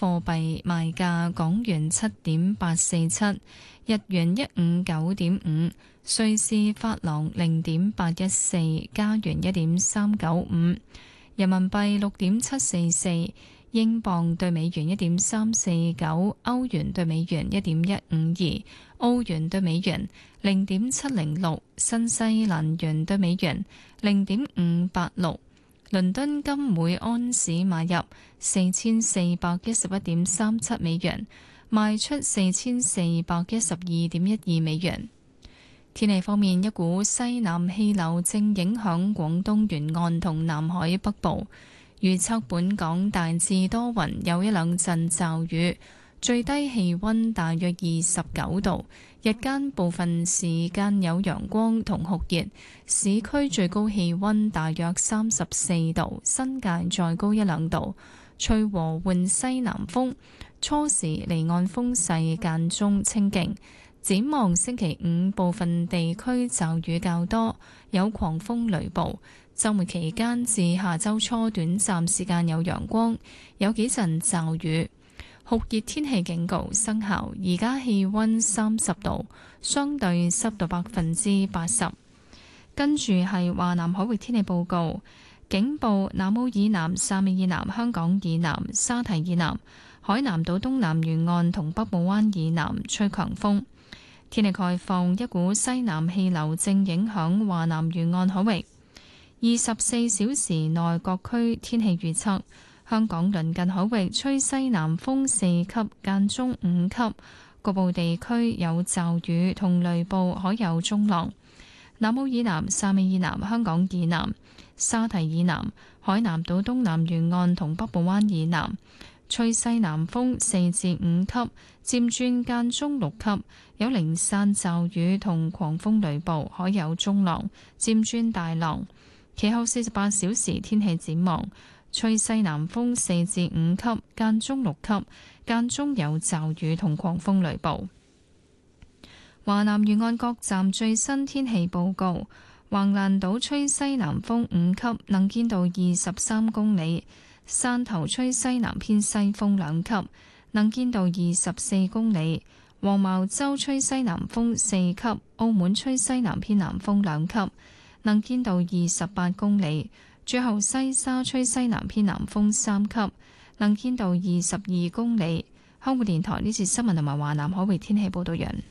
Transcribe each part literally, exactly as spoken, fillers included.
貨幣賣價：港元七點八四七，日元一五九點五，瑞士法郎零點八一四，加元一點三九五，人民幣六點七四四，英鎊對美元一點三四九，歐元對美元一點一五二，澳元對美元零點七零六，新西蘭元對美元零點五八六。倫敦金每安士買入四千四百一十一點三七美元，賣出四千四百一十二點一二美元。天氣方面，一股西南氣流正影響廣東沿岸同南海北部，預測本港大致多雲，有一兩陣驟雨，最低氣溫大約二十九度，日間部分時間有陽光同酷熱，市區最高氣溫大約三十四度，新界再高一兩度，吹和緩西南風，初時離岸風勢間中清勁。展望星期五，部分地區驟雨較多，有狂風雷暴。週末期間至下週初，短暫時間有陽光，有幾陣驟雨。酷熱天氣警告生效，而家氣溫三十度，相對濕度百分之八十。跟住係華南海域天氣報告，警報：南澳以南、汕尾以南、香港以南、沙堤以南、海南島東南沿岸同北部灣以南吹強風。天氣概況：一股西南氣流正影響華南沿岸海域，二十四小時內各區天氣預測。香港鄰近海域吹西南風四級，間中五級，局部地區有驟雨同雷暴，海有中浪。南澳以南、汕尾以南、香港以南、沙堤以南、海南島東南沿岸同北部灣以南吹西南風四至五級，漸轉間中六級，有零散驟雨同狂風雷暴，海有中浪，漸轉大浪。其後四十八小時天氣展望。吹西南風四至五級，間中六級，間中有驟雨同狂風雷暴。華南沿岸各站最新天氣報告：橫瀾島吹西南風五級，能見度二十三公里；汕頭吹西南偏西風兩級，能見度二十四公里；黃茅洲吹西南風四級；澳門吹西南偏南風兩級，能見度二十八公里。最後西沙吹西南偏南風三級，能見度二十二公里。香港電台呢次新聞同埋華南海域天氣報道人。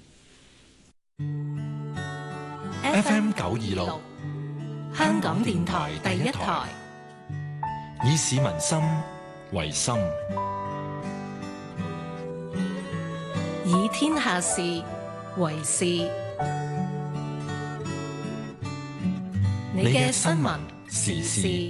F M 九二六，香港電台第一台，以市民心為心， 以天下事為事。你嘅新聞時事